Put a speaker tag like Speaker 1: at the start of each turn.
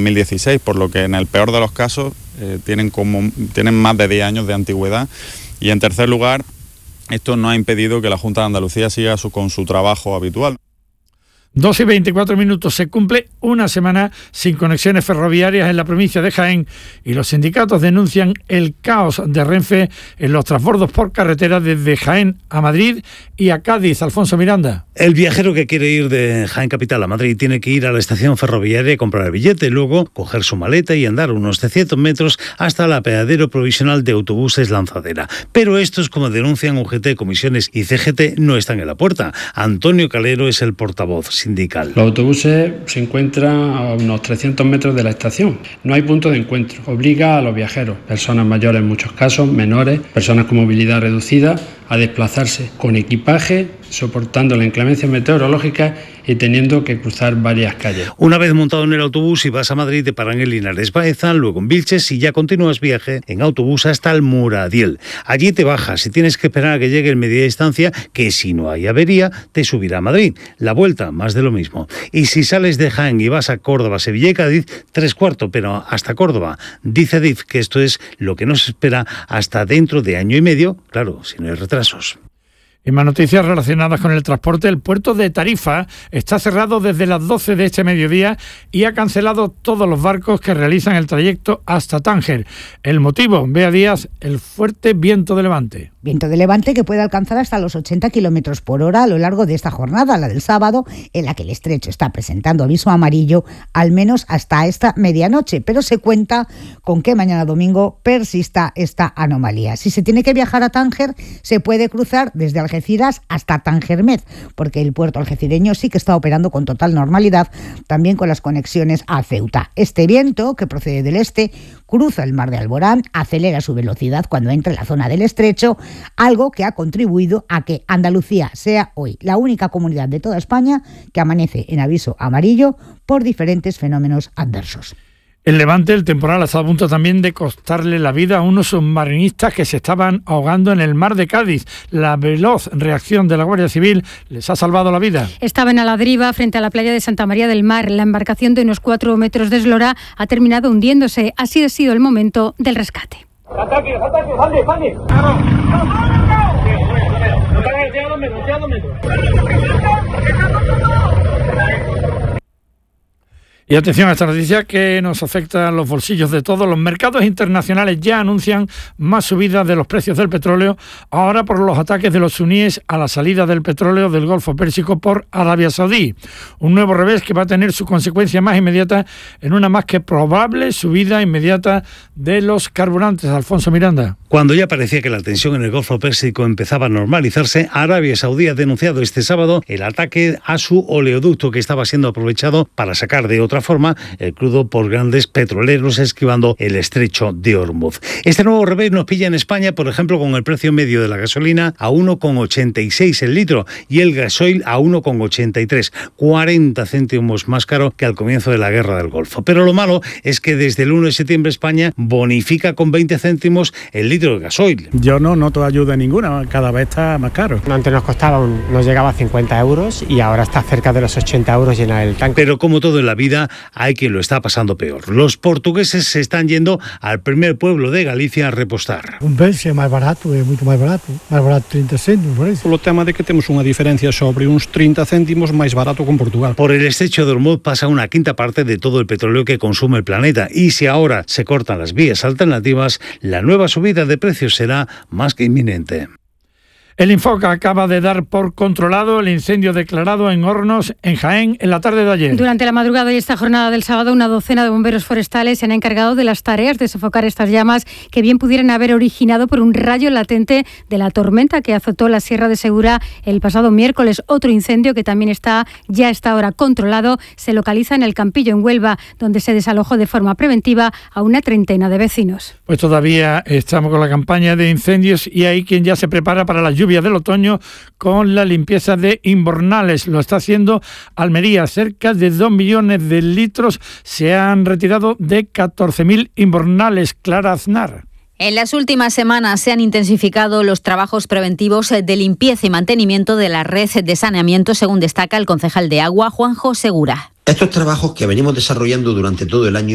Speaker 1: 2016, por lo que en el peor de los casos tienen más de 10 años de antigüedad. Y en tercer lugar, esto no ha impedido que la Junta de Andalucía siga con su trabajo habitual.
Speaker 2: 2:24. Se cumple una semana sin conexiones ferroviarias en la provincia de Jaén y los sindicatos denuncian el caos de Renfe en los transbordos por carretera desde Jaén a Madrid y a Cádiz. Alfonso Miranda.
Speaker 3: El viajero que quiere ir de Jaén capital a Madrid tiene que ir a la estación ferroviaria y comprar el billete, luego coger su maleta y andar unos 300 metros hasta el apeadero provisional de autobuses Lanzadera. Pero estos, como denuncian UGT, Comisiones y CGT, no están en la puerta. Antonio Calero es el portavoz sindical.
Speaker 4: Los autobuses se encuentran a unos 300 metros de la estación. No hay punto de encuentro. Obliga a los viajeros, personas mayores en muchos casos, menores, personas con movilidad reducida, a desplazarse con equipaje, soportando la inclemencia meteorológica y teniendo que cruzar varias calles.
Speaker 3: Una vez montado en el autobús y vas a Madrid, te paran en Linares Baeza, luego en Vilches y ya continúas viaje en autobús hasta el Muradiel. Allí te bajas y tienes que esperar a que llegue el media distancia, que si no hay avería, te subirá a Madrid. La vuelta, más de lo mismo. Y si sales de Jaén y vas a Córdoba, Sevilla y Cádiz, 3/4, pero hasta Córdoba. Dice DIF que esto es lo que nos espera hasta dentro de año y medio, claro, si no hay retrasos.
Speaker 2: En más noticias relacionadas con el transporte, el puerto de Tarifa está cerrado desde las 12 de este mediodía y ha cancelado todos los barcos que realizan el trayecto hasta Tánger. El motivo, Bea Díaz, el fuerte viento de levante.
Speaker 5: Viento de levante que puede alcanzar hasta los 80 kilómetros por hora a lo largo de esta jornada, la del sábado, en la que el estrecho está presentando aviso amarillo al menos hasta esta medianoche, pero se cuenta con que mañana domingo persista esta anomalía. Si se tiene que viajar a Tánger, se puede cruzar desde Algeciras hasta Tangermed, porque el puerto algecireño sí que está operando con total normalidad, también con las conexiones a Ceuta. Este viento, que procede del este, cruza el mar de Alborán, acelera su velocidad cuando entra en la zona del estrecho, algo que ha contribuido a que Andalucía sea hoy la única comunidad de toda España que amanece en aviso amarillo por diferentes fenómenos adversos.
Speaker 2: En Levante, el temporal ha estado a punto también de costarle la vida a unos submarinistas que se estaban ahogando en el mar de Cádiz. La veloz reacción de la Guardia Civil les ha salvado la vida.
Speaker 6: Estaban a la deriva frente a la playa de Santa María del Mar. La embarcación de unos 4 metros de eslora ha terminado hundiéndose. Así ha sido el momento del rescate.
Speaker 2: Y atención a esta noticia que nos afecta a los bolsillos de todos. Los mercados internacionales ya anuncian más subidas de los precios del petróleo, ahora por los ataques de los suníes a la salida del petróleo del Golfo Pérsico por Arabia Saudí. Un nuevo revés que va a tener su consecuencia más inmediata en una más que probable subida inmediata de los carburantes. Alfonso Miranda.
Speaker 3: Cuando ya parecía que la tensión en el Golfo Pérsico empezaba a normalizarse, Arabia Saudí ha denunciado este sábado el ataque a su oleoducto que estaba siendo aprovechado para sacar de otra forma el crudo por grandes petroleros esquivando el estrecho de Hormuz. Este nuevo revés nos pilla en España, por ejemplo, con el precio medio de la gasolina a 1,86 el litro y el gasoil a 1,83, 40 céntimos más caro que al comienzo de la guerra del Golfo. Pero lo malo es que desde el 1 de septiembre España bonifica con 20 céntimos el litro de gasoil.
Speaker 7: Yo no noto ayuda ninguna, cada vez está más caro.
Speaker 8: Antes nos llegaba a 50 euros y ahora está cerca de los 80 euros llenar el tanque.
Speaker 3: Pero como todo en la vida, hay quien lo está pasando peor. Los portugueses se están yendo al primer pueblo de Galicia a repostar.
Speaker 9: Un Bense é máis barato, é moito máis barato 30 céntimos, por eso.
Speaker 7: Polo tema de que temos unha diferencia sobre uns 30 céntimos máis barato con Portugal.
Speaker 3: Por el estrecho de Hormuz pasa una quinta parte de todo el petróleo que consume el planeta y si ahora se cortan las vías alternativas, la nueva subida de precios será más que inminente.
Speaker 2: El Infoca acaba de dar por controlado el incendio declarado en Hornos, en Jaén, en la tarde de ayer.
Speaker 6: Durante la madrugada y esta jornada del sábado, una docena de bomberos forestales se han encargado de las tareas de sofocar estas llamas que bien pudieran haber originado por un rayo latente de la tormenta que azotó la Sierra de Segura el pasado miércoles. Otro incendio que también ya está ahora controlado se localiza en el Campillo, en Huelva, donde se desalojó de forma preventiva a una treintena de vecinos.
Speaker 2: Pues todavía estamos con la campaña de incendios y hay quien ya se prepara para las lluvias del otoño con la limpieza de invernales. Lo está haciendo Almería. Cerca de 2 millones de litros se han retirado de 14.000 invernales. Clara Aznar.
Speaker 10: En las últimas semanas se han intensificado los trabajos preventivos de limpieza y mantenimiento de la red de saneamiento, según destaca el concejal de Agua, Juanjo Segura.
Speaker 11: Estos trabajos que venimos desarrollando durante todo el año